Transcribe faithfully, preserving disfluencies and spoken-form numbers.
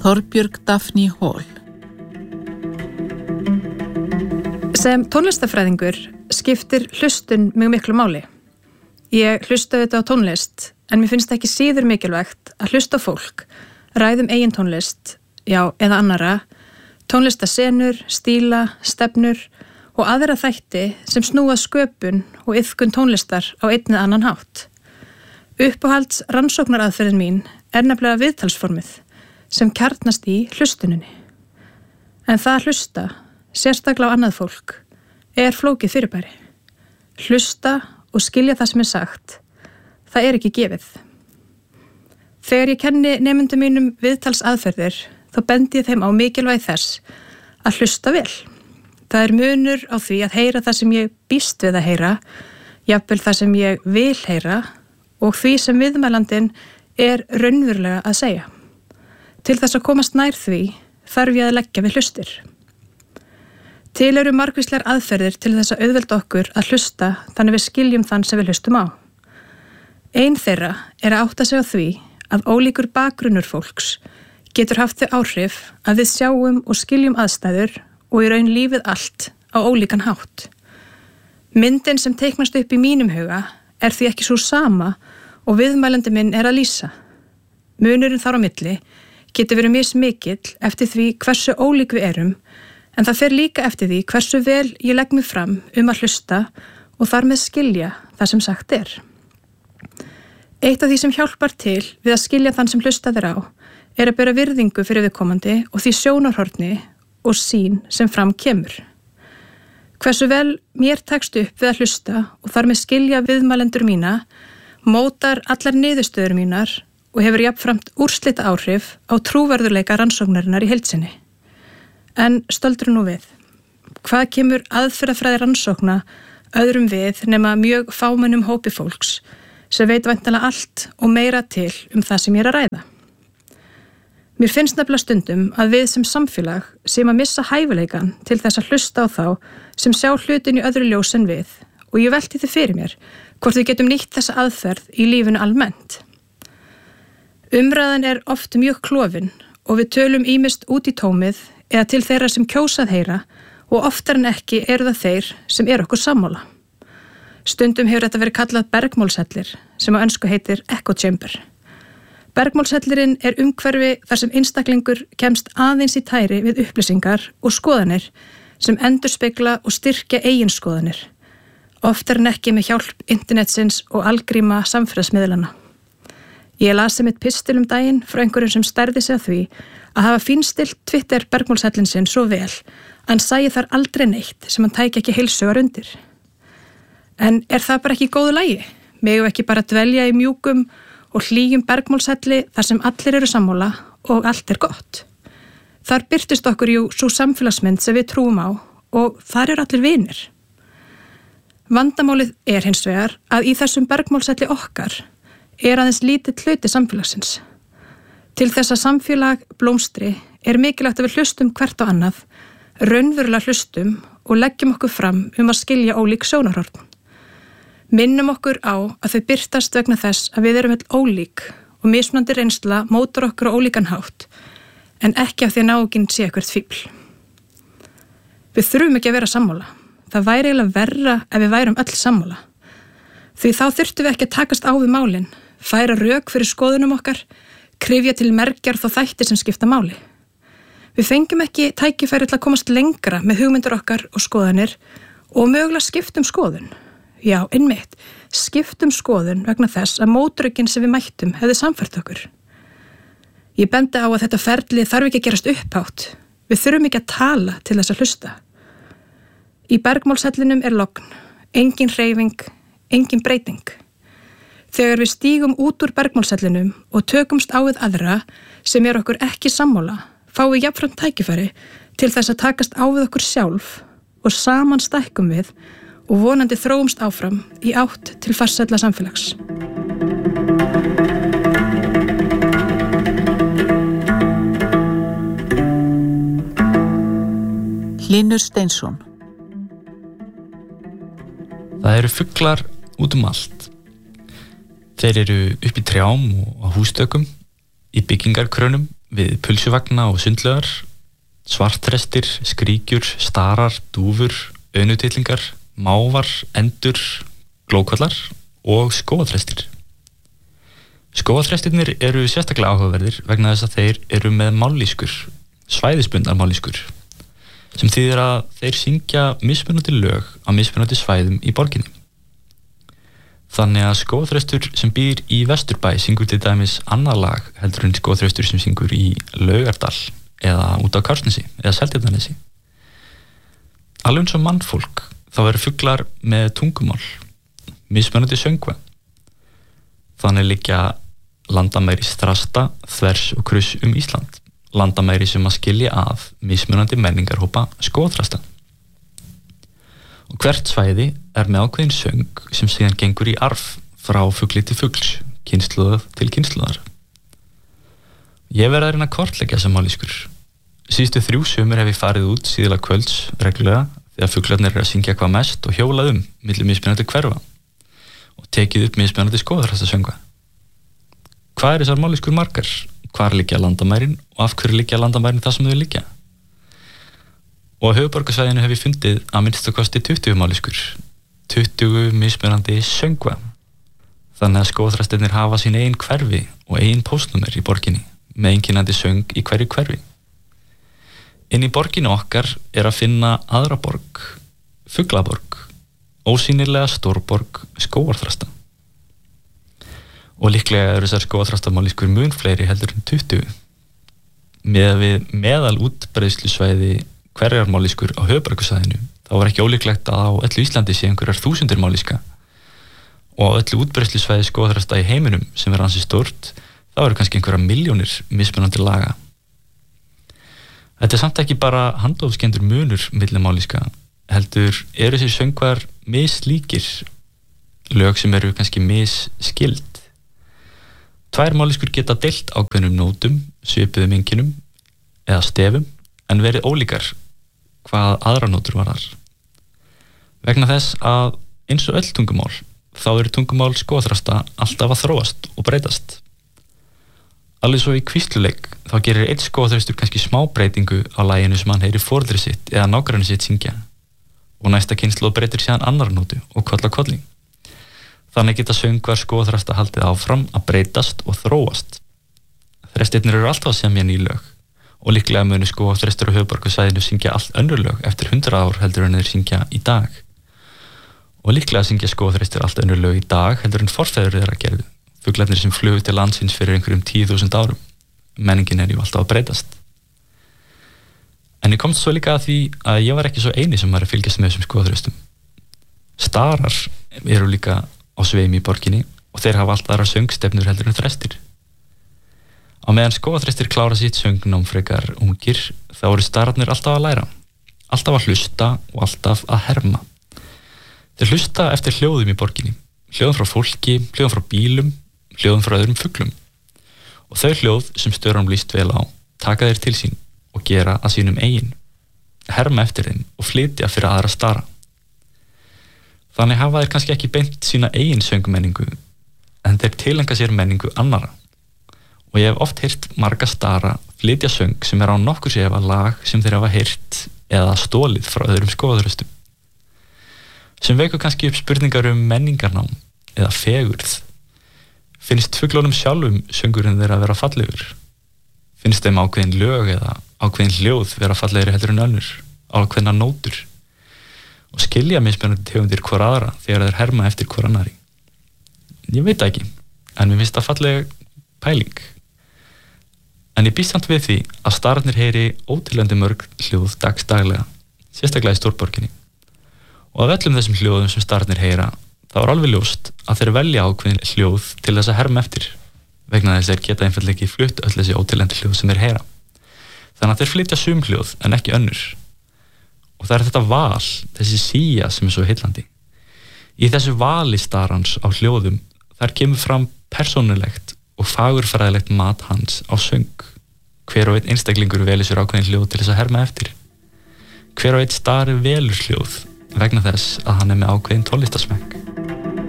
Þorbjörg Daphne Hall. Sem tónlistafræðingur skiptir hlustun mjög miklu máli. Ég hlusta þetta á tónlist, en mér finnst ekki síður mikilvægt að hlusta á fólk, ræðum eigin tónlist, já, eða annara, tónlistasenur, stíla, stefnur og aðra þætti sem snúa sköpun og iðkun tónlistar á einn eða annan hátt. Uppáhalds rannsóknaraðferðin mín er nefnilega viðtalsformið sem kjarnast í hlustuninni. En það að hlusta, sérstaklega á annað fólk, er flókið fyrirbæri. Hlusta og skilja það sem er sagt, það er ekki gefið. Þegar ég kenni nemendum mínum viðtalsaðferðir, þá bendi ég þeim á mikilvægi þess að hlusta vel. Það er munur á því að heyra það sem ég býst við að heyra, jafnvel það sem ég vil heyra og því sem viðmælandinn er raunverulega að segja. Til þess að komast nær því þarf ég að leggja við hlustir. Til eru margvíslegar aðferðir til þess að auðvelda okkur að hlusta þannig við skiljum þann sem við hlustum á. Ein þeirra er að átta sig á því að ólíkur bakgrunnur fólks getur haft þau áhrif að við sjáum og skiljum aðstæður og í raun lífið allt á ólíkan hátt. Myndin sem teiknast upp í mínum huga er því ekki svo sama og viðmælandi minn er að lýsa. Munurinn þar á milli getur verið mismikill eftir því hversu ólík við erum, en það fer líka eftir því hversu vel ég legg mig fram um að hlusta og þar með skilja það sem sagt er. Eitt af því sem hjálpar til við að skilja þann sem hlustað er á er að bera virðingu fyrir viðkomandi og því sjónarhorni og sýn sem fram kemur. Hversu vel mér tekst upp við að hlusta og þar með skilja viðmælendur mína mótar allar niðurstöður mínar og hefur jafnframt úrslita áhrif á trúverðurleika rannsóknarinnar í heild sinni. En stöldru nú við. Hvað kemur aðferðafræði rannsókna öðrum við nema mjög fámennum hópi fólks sem veit væntanlega allt og meira til um það sem ég er að ræða? Mér finnst nefnilega stundum að við sem samfélag séum að missa hæfileikan til þess að hlusta á þá sem sjá hlutin í öðru ljós en við og ég velti þið fyrir mér hvort við getum nýtt þessa aðferð í lífinu almennt. Umræðan er oft mjög klofin og við tölum ýmist út í tómið eða til þeirra sem kjósað heyra og oftar en ekki eru það þeir sem eru okkur sammála. Stundum hefur þetta verið kallað bergmálshellir sem á ensku heitir echo chamber. Bergmálshellirinn er umhverfi þar sem einstaklingur kemst aðeins í tæri við upplýsingar og skoðanir sem endurspegla og styrkja eigin skoðanir, oftar en ekki með hjálp internetsins og algríma samfélagsmiðlana. Ég lasi mitt pistil um daginn frá einhverjum sem stærði sig að því að hafa fínstilt Twitter bergmálshellin sinn svo vel að hann sæi þar aldrei neitt sem hann tæki ekki heilsugar undir. En er það bara ekki í góðu lagi? Megum ekki bara dvelja í mjúkum og hlýjum bergmálshelli þar sem allir eru sammála og allt er gott? Þar birtist okkur jú svo samfélagsmynd sem við trúum á og þar eru allir vinir. Vandamálið er hins vegar að í þessum bergmálshelli okkar er aðeins lítið hluti samfélagsins. Til þess að samfélag blómstri er mikilvægt að við hlustum hvert á annað, raunverulega hlustum og leggjum okkur fram um að skilja ólík sjónarhorn. Minnum okkur á að þau birtast vegna þess að við erum öll ólík og mismunandi reynsla mótar okkur á ólíkan hátt, en ekki af því að náunginn sé eitthvað fífl. Við þurfum ekki að vera sammála. Það væri eiginlega verra ef við værum öll sammála. Því þá þurftum við ekki að takast á við málin, færa rök fyrir skoðunum okkar, kryfja til mergjar þá þætti sem skipta máli. Við fengjum ekki tækifæri til að komast lengra með hugmyndir okkar og skoðanir og mögulega skiptum skoðun. Já, einmitt, skiptum skoðun vegna þess að mótrökin sem við mættum hefði samfært okkur. Ég bendi á að þetta ferli þarf ekki að gerast upphátt. Við þurfum ekki að tala til þess að hlusta. Í bergmálshellinum er logn, engin hreyfing, engin breyting. Þegar við stígum út úr bergmálshellinum og tökumst á við aðra sem er okkur ekki sammála, fáum við jafnframt tækifæri til þess að takast á við okkur sjálf og saman stækkum við og vonandi þróumst áfram í átt til farsælla samfélags. Hlynur Steinsson. Það eru fuglar út um allt. Þeir eru upp í trjám og á hústökum, í byggingarkrönum við pulsuvagna og sundlaugar, svartrestir, skríkjur, starar, dúfur, aunutillingar, mávar, endur, glókollar og skógarþrestir. Skógarþrestirnir eru sérstaklega áhugaverðir vegna þess að þeir eru með mállýskur, svæðisbundnar mállýskur, sem þýðir að þeir syngja mismunandi lög á mismunandi svæðum í borginni. Þannig að skógarþrestur sem býr í Vesturbæ syngur til dæmis annað lag heldur en skógarþrestur sem syngur í Laugardal eða út á Kársnesi eða Seltjarnarnesi. Alveg eins og mannfólk þá eru fuglar með tungumál, mismunandi söngva. Þannig liggja landamæri strasta, þvers og kruss um Ísland, landamæri sem að skilja að mismunandi menningarhópa skógarþrasta. Og hvert svæði er með ákveðin söng sem síðan gengur í arf frá fugli til fugls, kynslóð til kynslóðar. Ég verið að reyna að kortleggja þessa mállýskur. Síðustu þrjú sumur hef ég farið út síðla kvölds reglulega þegar fuglarnir eru að syngja hvað mest og hjólað um milli mismunandi hverfa og tekið upp mismunandi skógarþrastasöngva. Hvað er þessar mállýskur margar? Hvar liggja landamærin og af hverju liggja landamærin það sem þau liggja? Og á höfuðborgarsvæðinu hef ég fundið að minnst að kosti tuttugu mállýskur, tuttugu mismunandi söngva. Þannig að skógarþrestirnir hafa sín eigin hverfi og eigin póstnúmer í borginni með einkennandi söng í hverju hverfi. Inn í borginni okkar er að finna aðra borg, Fuglaborg, ósýnilega stórborg skógarþrasta. Og líklega eru þessar skógarþrastamállýskur mun fleiri heldur en tuttugu. Með við meðal útbreiðslusvæði hverjar mállýskur á höfuðborgarsvæðinu, þá var ekki ólíklegt að á öllu Íslandi sé einhverjar þúsundir mállýska og á öllu útbreiðslusvæði skógarþrasta í heiminum sem er ansi stórt, þá eru kannski einhverjar milljónir mismunandi laga. Þetta er samt ekki bara handófskendur munur milli mállýska, heldur eru þessi söngvar mislíkir, lög sem eru kannski misskild. Tvær mállýskur geta deilt ákveðnum nótum, svipuðum einkinnum eða stefum, en verið ólíkar hvað aðra nótur varðar. Vegna þess að eins og öll tungumál, þá eru tungumál skógarþrasta alltaf að þróast og breytast. Alveg svo í hvísluleik, þá gerir einn skógarþrestur kannski smá breytingu á laginu sem hann heyrir foreldri sitt eða nágranni sitt syngja og næsta kynslóð breytir síðan annar nótu og koll á kolli. Þannig geta söngvar skógarþrasta haldið áfram að breytast og þróast. Þrestirnir eru alltaf að semja ný lög og líklega munu skógarþrestur á höfuðborgarsvæðinu syngja allt önnur lög eftir hundrað ár heldur en þeir syngja í dag. Og líklega syngja skógarþrestir allt önnur lög í dag heldur en forfeður þeirra gerðu, fuglarnir sem flugu til landsins fyrir einhverjum tíu þúsund árum. Menningin er jú alltaf að breytast. En ég komst svo líka að því að ég var ekki svo eini sem var að fylgjast með þessum skógarþrestum. Starar eru líka á sveimi í borginni og þeir hafa alltaf aðra söngstefnur heldur en þrestir. Á meðan skógarþrestir klára sitt söngnám frekar ungir, þá eru stararnir alltaf að læra, alltaf að hlusta og alltaf að herma. Þeir hlusta eftir hljóðum í borginni, hljóðum frá fólki, hljóðum frá bílum, hljóðum frá öðrum fuglum. Og þau hljóð sem störum líst vel á, taka þeir til sín og gera að sínum eigin, herma eftir þeim og flytja fyrir aðra stara. Þannig hafa þeir kannski ekki beint sína eigin söngmenningu, en þeir tilengja sér menningu annara. Og ég hef oft heyrt marga stara flytja söng sem er á nokkur séfa lag sem þeir hafa heyrt eða stólið frá öðrum skógarþrestum. Sem veikur kannski upp spurningar um menningarnám eða fegurð. Finnst fuglunum sjálfum söngurinn þeirra að vera fallegur? Finnst þeim ákveðin lög eða ákveðin hljóð vera fallegri heldur en önnur, ákveðna nótur? Og skilja mismunandi tegundir hvor aðra þegar þeir herma eftir hvor annari? Ég veit ekki, en mér finnst það falleg pæling. En ég býst samt við því að stararnir heyri ótilandi mörg hljóð dagsdaglega, sérstaklega í stórborginni. Og af öllum þessum hljóðum sem stararnir heyra, þá er alveg ljóst að þeir velja ákveðin hljóð til þess að herma eftir, vegna þess að þeir geta einfaldlega ekki flutt öll þessi ótilandi hljóð sem þeir heyra. Þannig að þeir flytja sum hljóð en ekki önnur. Og það er þetta val, þessi síja sem er svo heillandi. Í þessu vali starans á hljóðum, þar kemur fram persónulegt og fagurfræðilegt mat hans á söng. Hver og einn einstaklingur velur sér ákveðin hljóð til þess að herma eftir. Hver og einn stari velur hljóð vegna þess að hann er með ákveðin tónlistarsmekk.